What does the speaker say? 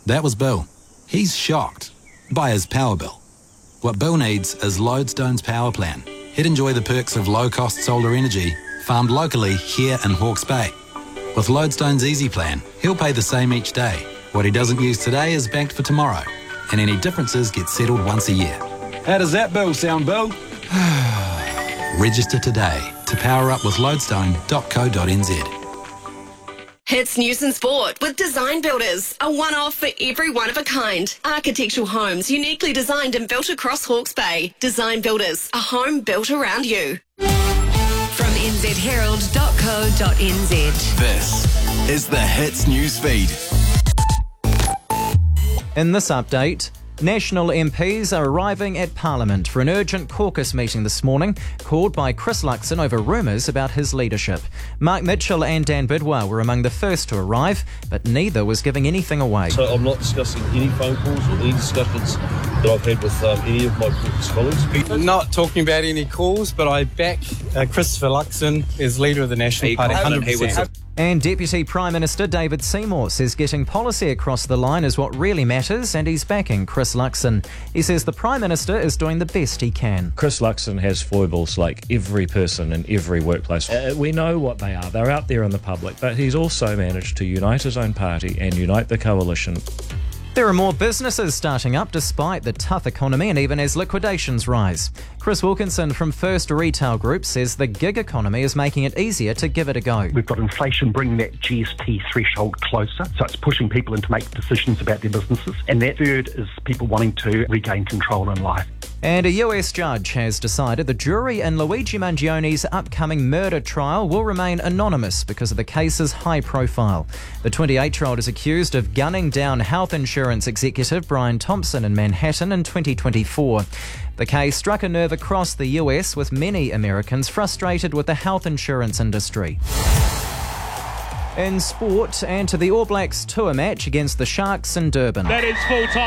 That was Bill. He's shocked by his power bill. What Bill needs is Lodestone's power plan. He'd enjoy the perks of low-cost solar energy farmed locally here in Hawke's Bay. With Lodestone's Easy Plan, he'll pay the same each day. What he doesn't use today is banked for tomorrow, and any differences get settled once a year. How does that bill sound, Bill? Register today to power up with lodestone.co.nz. Hits News and Sport with Design Builders, a one-off for every one of a kind. Architectural homes uniquely designed and built across Hawke's Bay. Design Builders, a home built around you. From nzherald.co.nz. This is the Hits News Feed. In this update, National MPs are arriving at Parliament for an urgent caucus meeting this morning, called by Chris Luxon over rumours about his leadership. Mark Mitchell and Dan Bidwell were among the first to arrive, but neither was giving anything away. So I'm not discussing any phone calls or any discussions that I've had with any of my caucus colleagues. Not talking about any calls, but I back Christopher Luxon as leader of the National Party 100%. And Deputy Prime Minister David Seymour says getting policy across the line is what really matters, and he's backing Chris Luxon. He says the Prime Minister is doing the best he can. Chris Luxon has foibles like every person in every workplace. We know what they are. They're out there in the public, but he's also managed to unite his own party and unite the coalition. There are more businesses starting up despite the tough economy and even as liquidations rise. Chris Wilkinson from First Retail Group says the gig economy is making it easier to give it a go. We've got inflation bringing that GST threshold closer, so it's pushing people in to make decisions about their businesses. And that third is people wanting to regain control in life. And a US judge has decided the jury in Luigi Mangione's upcoming murder trial will remain anonymous because of the case's high profile. The 28-year-old is accused of gunning down health insurance executive Brian Thompson in Manhattan in 2024. The case struck a nerve across the US, with many Americans frustrated with the health insurance industry. In sport, and to the All Blacks tour match against the Sharks in Durban. That is full time.